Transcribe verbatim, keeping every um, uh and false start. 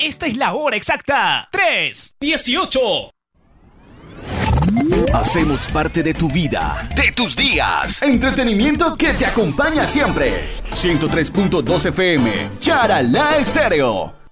esta es la hora exacta. tres dieciocho. Hacemos parte de tu vida, de tus días. Entretenimiento que te acompaña siempre. ciento tres punto dos F M, Charalá Estéreo.